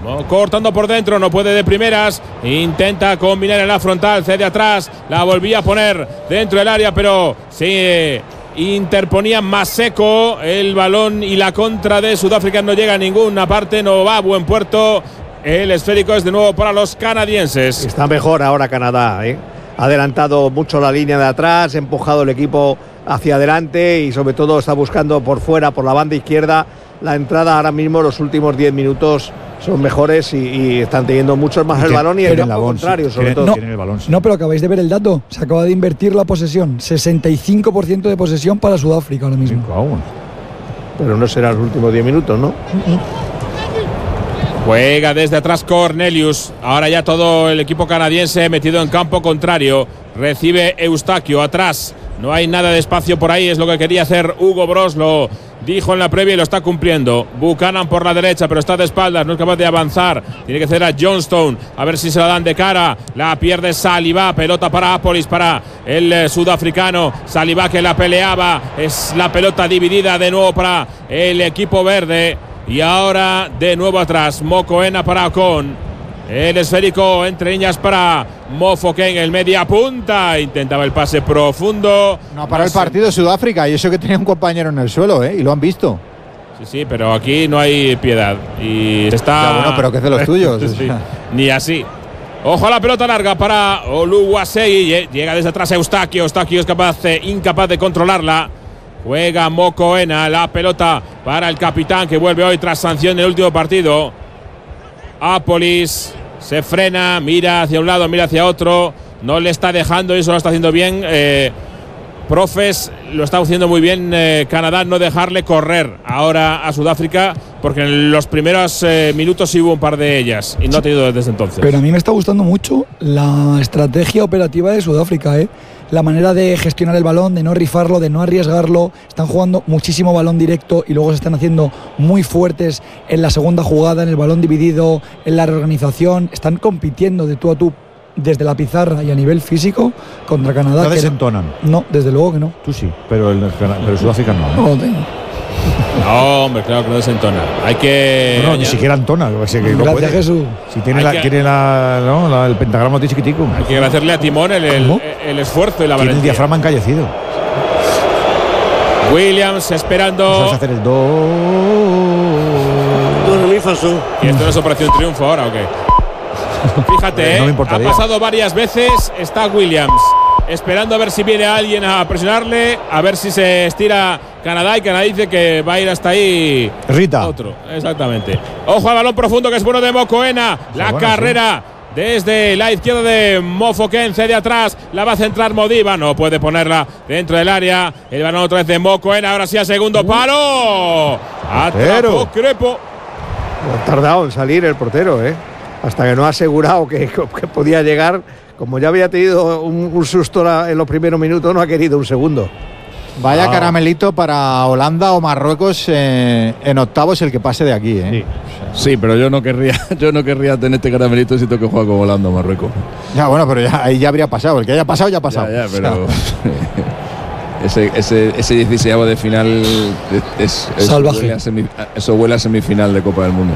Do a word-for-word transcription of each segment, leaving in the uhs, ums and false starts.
Cortando por dentro, no puede de primeras. Intenta combinar en la frontal, cede atrás. La volvía a poner dentro del área, pero se interponía más seco el balón y la contra de Sudáfrica no llega a ninguna parte, no va a buen puerto. El esférico es de nuevo para los canadienses. Está mejor ahora Canadá, ¿eh? Ha adelantado mucho la línea de atrás, ha empujado el equipo hacia adelante y sobre todo está buscando por fuera, por la banda izquierda. La entrada ahora mismo, los últimos diez minutos son mejores y, y están teniendo mucho más el balón y el campo contrario, sobre todo. No, el balón, sí. no, pero acabáis de ver el dato. Se acaba de invertir la posesión. sesenta y cinco por ciento de posesión para Sudáfrica ahora mismo. Pero no será los últimos diez minutos, ¿no? Juega desde atrás Cornelius. Ahora ya todo el equipo canadiense metido en campo contrario. Recibe Eustaquio atrás. No hay nada de espacio por ahí. Es lo que quería hacer Hugo Broos. Lo dijo en la previa y lo está cumpliendo. Buchanan por la derecha, pero está de espaldas. No es capaz de avanzar. Tiene que hacer a Johnstone. A ver si se la dan de cara. La pierde Saliba. Pelota para Apolis, para el eh, sudafricano. Saliba que la peleaba. Es la pelota dividida de nuevo para el equipo verde. Y ahora de nuevo atrás. Mokoena para Ocon. El esférico entre líneas para Mofoken, el media punta. Intentaba el pase profundo. No ha parado el partido de Sudáfrica y eso que tenía un compañero en el suelo, ¿eh? Y lo han visto. Sí, sí, pero aquí no hay piedad. Y está. Ya, bueno, pero que es de los tuyos. Sí, ni así. Ojo a la pelota larga para Oluwasei. Llega desde atrás Eustaquio. Eustaquio es capaz, eh, incapaz de controlarla. Juega Mokoena. La pelota para el capitán que vuelve hoy tras sanción del último partido. Apolis se frena, mira hacia un lado, mira hacia otro, no le está dejando y eso lo está haciendo bien. Eh, Profes, lo está haciendo muy bien eh, Canadá, no dejarle correr ahora a Sudáfrica, porque en los primeros eh, minutos sí hubo un par de ellas y no ha tenido desde entonces. Pero a mí me está gustando mucho la estrategia operativa de Sudáfrica, ¿eh? La manera de gestionar el balón, de no rifarlo, de no arriesgarlo. Están jugando muchísimo balón directo y luego se están haciendo muy fuertes en la segunda jugada, en el balón dividido, en la reorganización. Están compitiendo de tú a tú desde la pizarra y a nivel físico contra Canadá. ¿No desentonan? No, desde luego que no. Tú sí, pero el, pero Sudáfrica no. No, no, no, hombre, claro que no desentona. Hay que. No, no ni siquiera entona. O sea, que Gracias, no puede. Jesús. Si tiene, la, que... tiene la, no, la, el pentagrama de chiquitico. Hay que agradecerle a Timón el, el, el esfuerzo y la valentía. valentía. El diafragma encallecido. Williams esperando. Vamos a hacer el do. Do, mi, fa, sol. ¿Y esto no es Operación Triunfo ahora o qué? Fíjate, no eh, ha pasado varias veces, está Williams esperando a ver si viene alguien a presionarle, a ver si se estira Canadá, y Canadá dice que va a ir hasta ahí Rita. Otro, exactamente. Ojo al balón profundo que es bueno de Mokoena, la bueno, carrera sí. Desde la izquierda de Mofoken, cede atrás, la va a centrar Modiba, no puede ponerla dentro del área, el balón otra vez de Mokoena, ahora sí al segundo palo, atrapó Crepo. Ha tardado en salir el portero, ¿eh? Hasta que no ha asegurado que, que podía llegar. Como ya había tenido un, un susto la, en los primeros minutos, no ha querido un segundo. Vaya ah. caramelito para Holanda o Marruecos eh, en octavos el que pase de aquí, ¿eh? Sí. sí, pero yo no querría, yo no querría tener este caramelito si tengo que jugar con Holanda o Marruecos. Ya, bueno, pero ya, ahí ya habría pasado. El que haya pasado, ya ha pasado. Ya, ya, pero ese, ese, ese dieciséisavo de final es, es salvaje. Huele a semi, eso huele a semifinal de Copa del Mundo.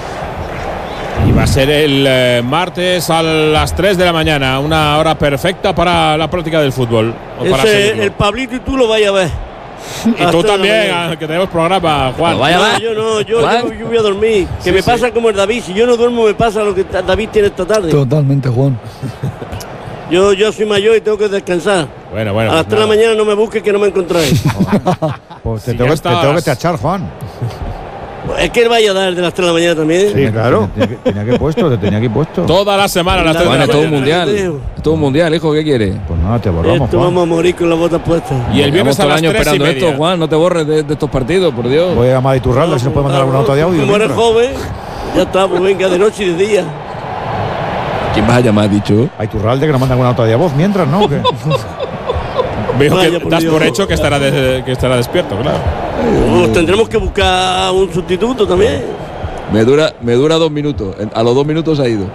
Y va a ser el eh, martes a las tres de la mañana, una hora perfecta para la práctica del fútbol. Ese, el Pablito y tú lo vais a ver. Y tú también, que tenemos programa, Juan. No, vaya no, yo no, yo, yo, yo voy a dormir. Que sí, me sí. pasa como el David. Si yo no duermo, me pasa lo que David tiene esta tarde. Totalmente, Juan. Yo, yo soy mayor y tengo que descansar. Bueno, bueno. A las tres de la mañana no me busques que no me encontráis. Pues te, si tengo, te tengo que tachar, Juan. Es que él vaya a dar de las tres de la mañana también. Sí, claro. Tenía que, tenía que puesto, te tenía que puesto. Toda la semana a las tres de la mañana. Todo un mundial. Es todo un mundial, hijo, ¿qué quieres? Pues nada, te borramos, Esto Juan. vamos a morir con las botas puestas. Y el viernes a las año tres esperando y media. esto, Juan, no te borres de, de estos partidos, por Dios. Voy a llamar a Iturralde, no, si nos puede mandar alguna nota de audio. Como eres joven, ya está, pues venga, de noche y de día. ¿Quién vas a llamar, dicho? A Iturralde que nos manda alguna nota de voz mientras, ¿no? Veo que Vaya, por das Dios. por hecho que estará, de, que estará despierto, claro. Pues tendremos que buscar un sustituto también. Me dura, me dura dos minutos. A los dos minutos ha ido.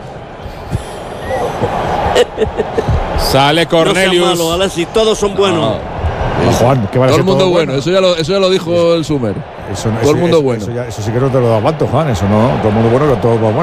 Sale Cornelius. No seas malo, Alexis, todos son buenos. No, Juan, que va a todo ser el mundo todo bueno. bueno. Eso ya lo, eso ya lo dijo el Sumer. Eso, todo eso, el mundo eso, bueno. Eso, ya, eso sí que no te lo aguanto, Juan. Eso no, todo el mundo bueno, que todo bueno.